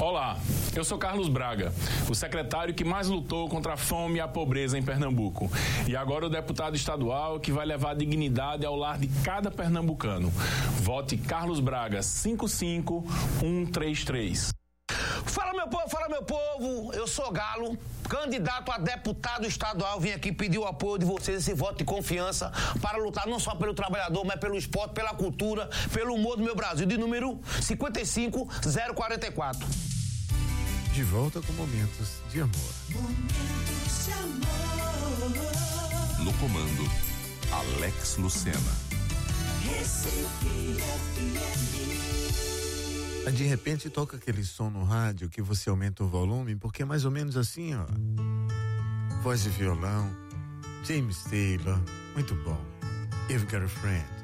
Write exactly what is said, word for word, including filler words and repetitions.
Olá, eu sou Carlos Braga, o secretário que mais lutou contra a fome e a pobreza em Pernambuco. E agora o deputado estadual que vai levar a dignidade ao lar de cada pernambucano. Vote Carlos Braga cinco cinco um três três. Fala meu povo, fala meu povo, eu sou Galo, candidato a deputado estadual, vim aqui pedir o apoio de vocês, esse voto de confiança para lutar não só pelo trabalhador, mas pelo esporte, pela cultura, pelo humor do meu Brasil, de número cinquenta e cinco zero quarenta e quatro. De volta com Momentos de Amor. Momentos de Amor. No comando, Alex Lucena. Recife F M. De repente toca aquele som no rádio que você aumenta o volume, porque é mais ou menos assim, ó. Voz de violão, James Taylor, muito bom. You've Got a Friend.